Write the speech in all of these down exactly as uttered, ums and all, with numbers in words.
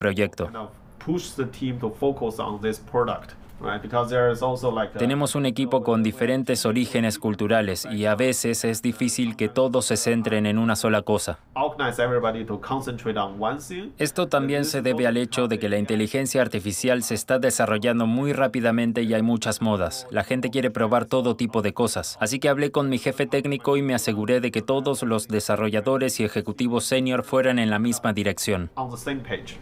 proyecto. kind of push the team to focus on this product, right? Because there is also like a- Tenemos un equipo con diferentes orígenes culturales y a veces es difícil que todos se centren en una sola cosa. organize everybody to concentrate on one thing. Esto también se debe al hecho de que la inteligencia artificial se está desarrollando muy rápidamente y hay muchas modas. La gente quiere probar todo tipo de cosas. Así que hablé con mi jefe técnico y me aseguré de que todos los desarrolladores y ejecutivos senior fueran en la misma dirección. On the same page.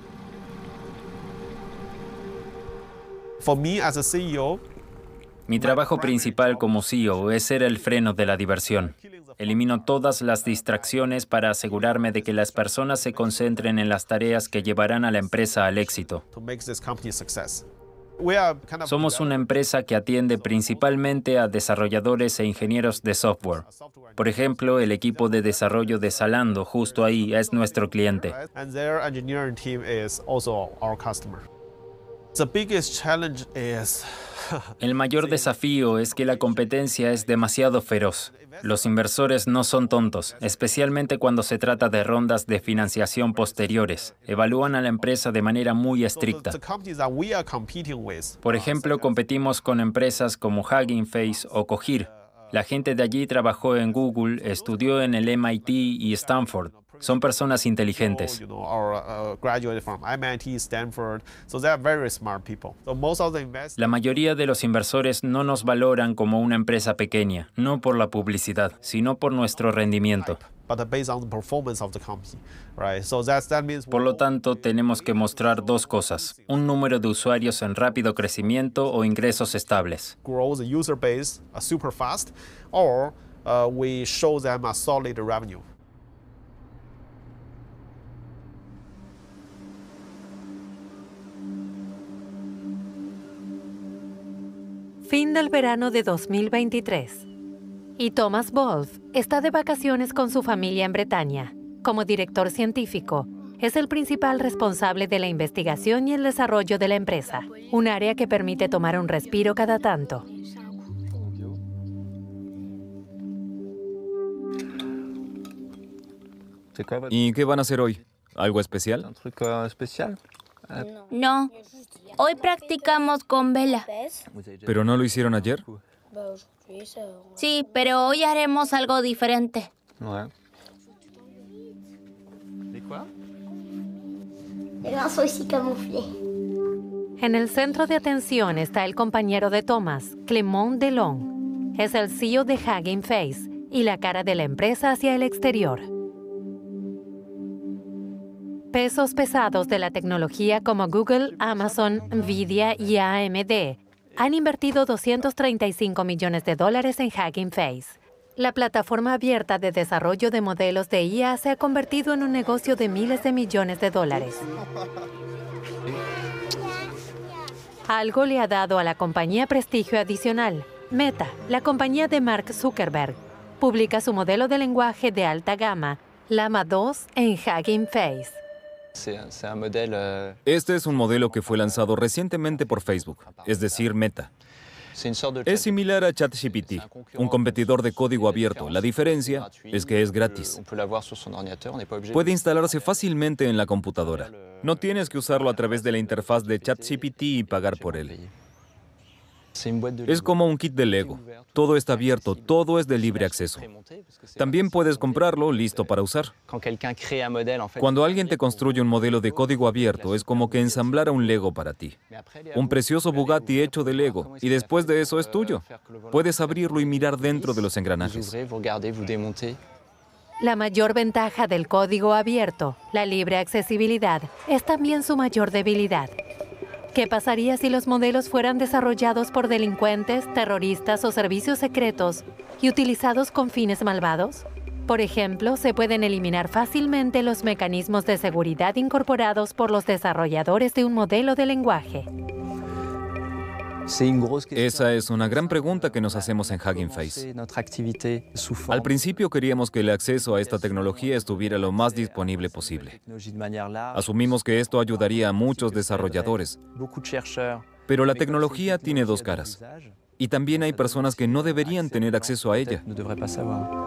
For me as a C E O, Mi trabajo principal como C E O es ser el freno de la diversión. Elimino todas las distracciones para asegurarme de que las personas se concentren en las tareas que llevarán a la empresa al éxito. to make this company a success. We are kind of Somos una empresa que atiende principalmente a desarrolladores e ingenieros de software. Por ejemplo, el equipo de desarrollo de Zalando, justo ahí, es nuestro cliente. and their engineering team is also our customer. The biggest challenge is El mayor desafío es que la competencia es demasiado feroz. Los inversores no son tontos, especialmente cuando se trata de rondas de financiación posteriores. Evalúan a la empresa de manera muy estricta. the companies that we are competing with. Por ejemplo, competimos con empresas como Hugging Face o Cohere. La gente de allí trabajó en Google, estudió en el M I T y Stanford. Son personas inteligentes. You know, or uh, graduated from M I T, Stanford, so they are very smart people. So most of the investors. La mayoría de los inversores no nos valoran como una empresa pequeña, no por la publicidad, sino por nuestro rendimiento. But based on the performance of the company, right? So that's, that means Por lo tanto, tenemos que mostrar dos cosas: un número de usuarios en rápido crecimiento o ingresos estables. grow the user base uh, super fast, or uh, we show them a solid revenue. Fin del verano de dos mil veintitrés. Y Thomas Wolf está de vacaciones con su familia en Bretaña. Como director científico, es el principal responsable de la investigación y el desarrollo de la empresa, un área que permite tomar un respiro cada tanto. ¿Y qué van a hacer hoy? ¿Algo especial? Un truc euh, spécial. No, hoy practicamos con vela. ¿Pero no lo hicieron ayer? Sí, pero hoy haremos algo diferente. Ouais. Et quoi? Les mains sont aussi camouflées. En el centro de atención está el compañero de Thomas, Clément Delon. Es el C E O de Hugging Face y la cara de la empresa hacia el exterior. Pesos pesados de la tecnología como Google, Amazon, Nvidia y A M D han invertido doscientos treinta y cinco millones de dólares en Hugging Face. La plataforma abierta de desarrollo de modelos de I A se ha convertido en un negocio de miles de millones de dólares. Algo le ha dado a la compañía prestigio adicional. Meta, la compañía de Mark Zuckerberg, publica su modelo de lenguaje de alta gama, Llama dos, en Hugging Face. C'est c'est un modèle. euh, Este es un modelo que fue lanzado recientemente por Facebook, es decir, Meta. C'est une sorte de. Es similar a ChatGPT, un competidor de código abierto. La diferencia es que es gratis. On peut l'avoir sur son ordinateur, on n'est pas obligé. Puede instalarse fácilmente en la computadora. No tienes que usarlo a través de la interfaz de ChatGPT y pagar por él. C'est une boîte de. Es como un kit de Lego. Todo está abierto, todo es de libre acceso. También puedes comprarlo listo para usar. Quand quelqu'un crée un modèle, en fait. Cuando alguien te construye un modelo de código abierto, es como que ensamblara un Lego para ti. Un precioso Bugatti hecho de Lego, y después de eso es tuyo. Puedes abrirlo y mirar dentro de los Vous engranajes. ouvrez, vous regardez, vous démontez. La mayor ventaja del código abierto, la libre accesibilidad, es también su mayor debilidad. ¿Qué pasaría si los modelos fueran desarrollados por delincuentes, terroristas o servicios secretos y utilizados con fines malvados? Por ejemplo, se pueden eliminar fácilmente los mecanismos de seguridad incorporados por los desarrolladores de un modelo de lenguaje. C'est une grosse question. Esa es una gran pregunta que nos hacemos en Hugging Face. Notre activité sous forme Al principio queríamos que el acceso a esta tecnología estuviera lo más disponible posible. technologie de manière large. Asumimos que esto ayudaría a muchos desarrolladores, Beaucoup de chercheurs. pero la tecnología tiene dos caras. Y también hay personas que no deberían tener acceso a ella. Ne devraient pas savoir.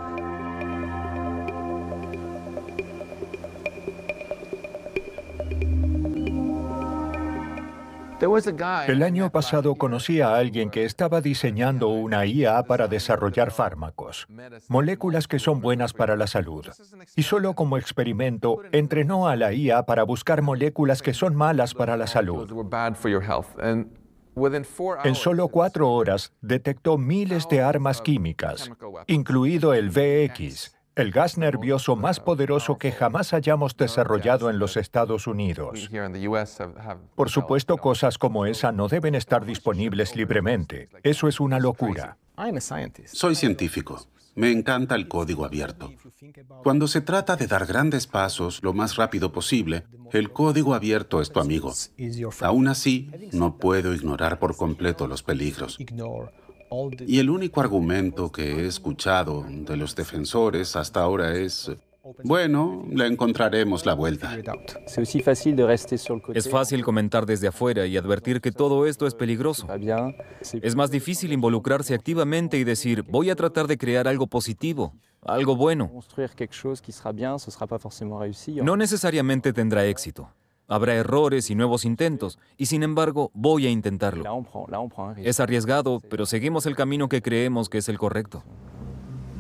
El año pasado conocí a alguien que estaba diseñando una I A para desarrollar fármacos, moléculas que son buenas para la salud. Y solo como experimento, entrenó a la I A para buscar moléculas que son malas para la salud. En solo cuatro horas, detectó miles de armas químicas, incluido el V X, el gas nervioso más poderoso que jamás hayamos desarrollado en los Estados Unidos. Por supuesto, cosas como esa no deben estar disponibles libremente. Eso es una locura. Soy científico. Me encanta el código abierto. Cuando se trata de dar grandes pasos lo más rápido posible, el código abierto es tu amigo. Aún así, no puedo ignorar por completo los peligros. Y el único argumento que he escuchado de los defensores hasta ahora es, bueno, le encontraremos la vuelta. Es fácil comentar desde afuera y advertir que todo esto es peligroso. Es más difícil involucrarse activamente y decir, voy a tratar de crear algo positivo, algo bueno. No necesariamente tendrá éxito. Habrá errores y nuevos intentos, y sin embargo, voy a intentarlo. Es arriesgado, pero seguimos el camino que creemos que es el correcto.